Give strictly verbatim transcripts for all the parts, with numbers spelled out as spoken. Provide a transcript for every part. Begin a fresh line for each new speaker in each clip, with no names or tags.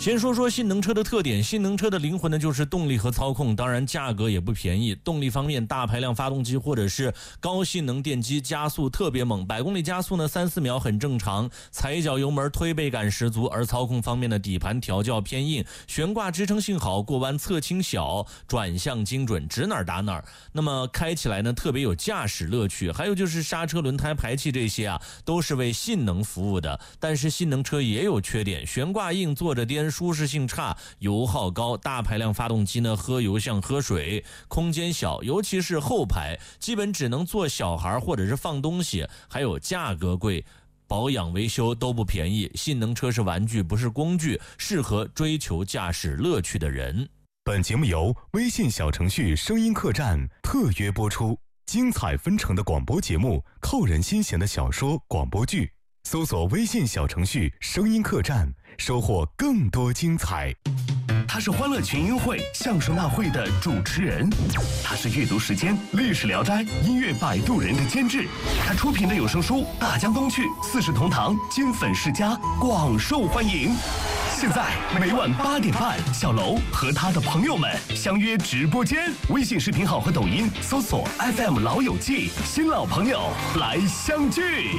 先说说性能车的特点，性能车的灵魂呢就是动力和操控，当然价格也不便宜。动力方面，大排量发动机或者是高性能电机加速特别猛，百公里加速呢三四秒很正常，踩一脚油门推背感十足。而操控方面呢，底盘调教偏硬，悬挂支撑性好，过弯侧倾小，转向精准，指哪儿打哪儿。那么开起来呢特别有驾驶乐趣。还有就是刹车、轮胎、排气这些啊，都是为性能服务的。但是性能车也有缺点，悬挂硬，坐着颠，舒适性差，油耗高。大排量发动机呢，喝油像喝水，空间小，尤其是后排，基本只能坐小孩或者是放东西。还有价格贵，保养维修都不便宜。性能车是玩具，不是工具，适合追求驾驶乐趣的人。
本节目由微信小程序声音客栈特约播出，精彩纷呈的广播节目，扣人心弦的小说广播剧，搜索微信小程序声音客栈，收获更多精彩。
他是欢乐群英会相声大会的主持人，他是阅读时间历史聊斋音乐摆渡人的监制，他出品的有声书《大江东去》《四世同堂》金粉世家广受欢迎。现在每晚八点半，小楼和他的朋友们相约直播间，微信视频号和抖音搜索 F M 老友记，新老朋友来相聚。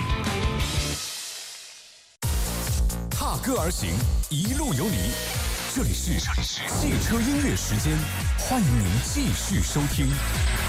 踏歌而行，一路有你。这里是汽车音乐时间，欢迎您继续收听。